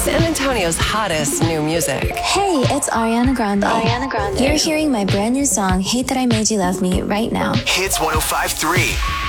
San Antonio's hottest new music. Hey, it's Ariana Grande. You're hearing my brand new song, Hate That I Made You Love Me, right now. Hits 105.3.